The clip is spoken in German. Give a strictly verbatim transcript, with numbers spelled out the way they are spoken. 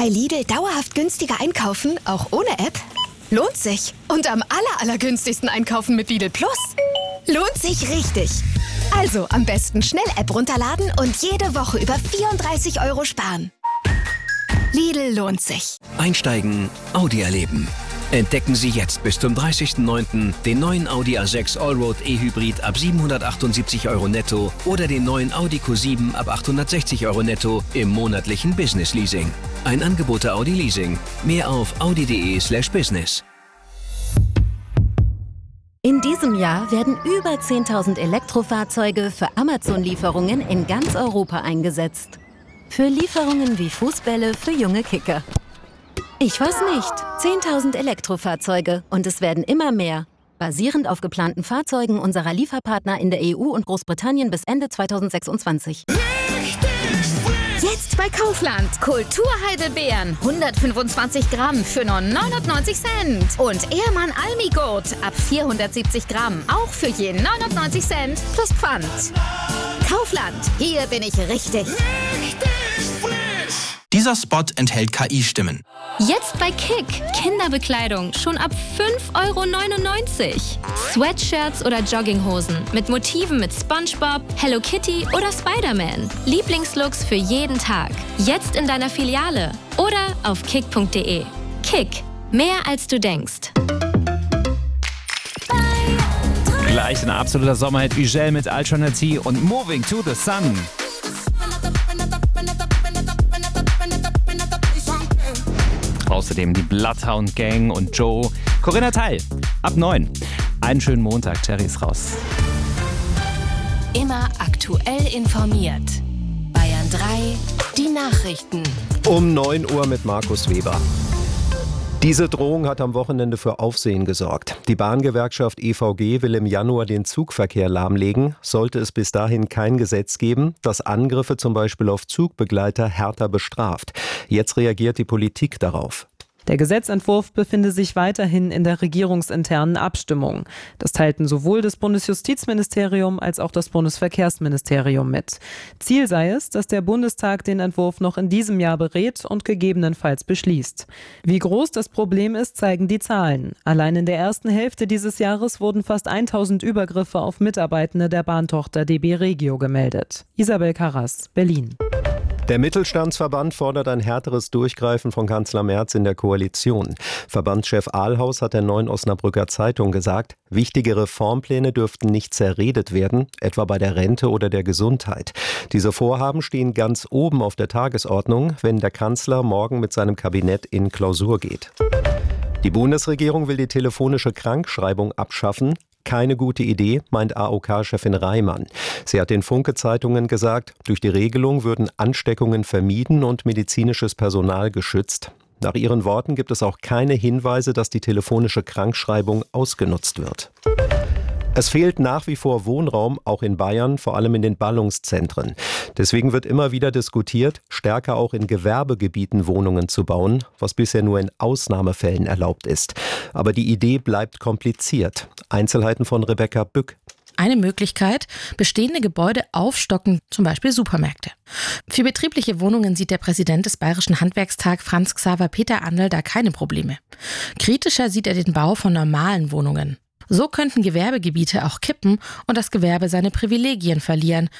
Bei Lidl dauerhaft günstiger einkaufen, auch ohne App? Lohnt sich. Und am aller, allergünstigsten einkaufen mit Lidl Plus? Lohnt sich richtig. Also am besten schnell App runterladen und jede Woche über vierunddreißig Euro sparen. Lidl lohnt sich. Einsteigen, Audi erleben. Entdecken Sie jetzt bis zum dreißigsten neunten den neuen Audi A sechs Allroad E-Hybrid ab siebenhundertachtundsiebzig Euro netto oder den neuen Audi Q sieben ab achthundertsechzig Euro netto im monatlichen Business Leasing. Ein Angebot der Audi Leasing. Mehr auf audi.de slash business. In diesem Jahr werden über zehntausend Elektrofahrzeuge für Amazon-Lieferungen in ganz Europa eingesetzt. Für Lieferungen wie Fußbälle für junge Kicker. Ich weiß nicht. zehntausend Elektrofahrzeuge und es werden immer mehr. Basierend auf geplanten Fahrzeugen unserer Lieferpartner in der E U und Großbritannien bis Ende zweitausendsechsundzwanzig. Jetzt bei Kaufland. Kulturheidelbeeren. hundertfünfundzwanzig Gramm für nur neunundneunzig Cent. Und Ehrmann Almigurt ab vierhundertsiebzig Gramm. Auch für je neunundneunzig Cent plus Pfand. Kaufland. Hier bin ich richtig. Dieser Spot enthält K I-Stimmen. Jetzt bei Kick. Kinderbekleidung schon ab fünf Euro neunundneunzig. Sweatshirts oder Jogginghosen mit Motiven mit SpongeBob, Hello Kitty oder Spider-Man. Lieblingslooks für jeden Tag. Jetzt in deiner Filiale oder auf kick punkt de. Kick. Mehr als du denkst. Gleich ein absoluter Sommerhit. Ugel mit Alternative und Moving to the Sun. Außerdem die Bloodhound Gang und Joe. Corinna Teil, ab neun. Einen schönen Montag, Terry ist raus. Immer aktuell informiert. Bayern drei, die Nachrichten. Um neun Uhr mit Markus Weber. Diese Drohung hat am Wochenende für Aufsehen gesorgt. Die Bahngewerkschaft E V G will im Januar den Zugverkehr lahmlegen. Sollte es bis dahin kein Gesetz geben, das Angriffe zum Beispiel auf Zugbegleiter härter bestraft. Jetzt reagiert die Politik darauf. Der Gesetzentwurf befinde sich weiterhin in der regierungsinternen Abstimmung. Das teilten sowohl das Bundesjustizministerium als auch das Bundesverkehrsministerium mit. Ziel sei es, dass der Bundestag den Entwurf noch in diesem Jahr berät und gegebenenfalls beschließt. Wie groß das Problem ist, zeigen die Zahlen. Allein in der ersten Hälfte dieses Jahres wurden fast tausend Übergriffe auf Mitarbeitende der Bahntochter D B Regio gemeldet. Isabel Karras, Berlin. Der Mittelstandsverband fordert ein härteres Durchgreifen von Kanzler Merz in der Koalition. Verbandschef Ahlhaus hat der Neuen Osnabrücker Zeitung gesagt, wichtige Reformpläne dürften nicht zerredet werden, etwa bei der Rente oder der Gesundheit. Diese Vorhaben stehen ganz oben auf der Tagesordnung, wenn der Kanzler morgen mit seinem Kabinett in Klausur geht. Die Bundesregierung will die telefonische Krankschreibung abschaffen. Keine gute Idee, meint A O K-Chefin Reimann. Sie hat den Funke-Zeitungen gesagt, durch die Regelung würden Ansteckungen vermieden und medizinisches Personal geschützt. Nach ihren Worten gibt es auch keine Hinweise, dass die telefonische Krankschreibung ausgenutzt wird. Es fehlt nach wie vor Wohnraum, auch in Bayern, vor allem in den Ballungszentren. Deswegen wird immer wieder diskutiert, stärker auch in Gewerbegebieten Wohnungen zu bauen, was bisher nur in Ausnahmefällen erlaubt ist. Aber die Idee bleibt kompliziert. Einzelheiten von Rebecca Bück. Eine Möglichkeit, bestehende Gebäude aufstocken, zum Beispiel Supermärkte. Für betriebliche Wohnungen sieht der Präsident des Bayerischen Handwerkstag Franz Xaver Peter Andl da keine Probleme. Kritischer sieht er den Bau von normalen Wohnungen. So könnten Gewerbegebiete auch kippen und das Gewerbe seine Privilegien verlieren,